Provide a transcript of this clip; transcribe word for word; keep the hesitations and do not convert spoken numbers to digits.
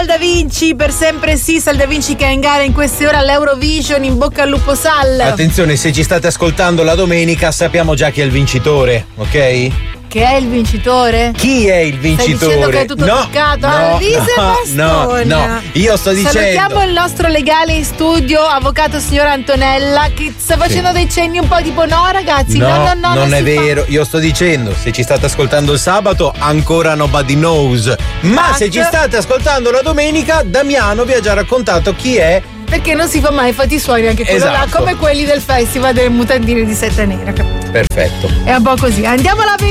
Da Vinci, per sempre sì, Sal Da Vinci che è in gara in queste ore all'Eurovision, in bocca al lupo Sal. Attenzione, se ci state ascoltando la domenica sappiamo già chi è il vincitore, ok? Che è il vincitore? Chi è il vincitore? Stai dicendo che è tutto no, toccato? no, Alvise no, no, no, io sto dicendo. Salutiamo il nostro legale in studio, avvocato signor Antonella, che sta facendo sì. dei cenni un po' tipo no ragazzi, no, no, no, no non, non è vero, fa. Io sto dicendo, se ci state ascoltando il sabato ancora nobody knows, ma Tac. se ci state ascoltando la domenica Damiano vi ha già raccontato chi è. Perché non si fa mai fatti suoni anche quello esatto. là, come quelli del festival delle mutandine di sette nera. Perfetto. È un po' così. Andiamo alla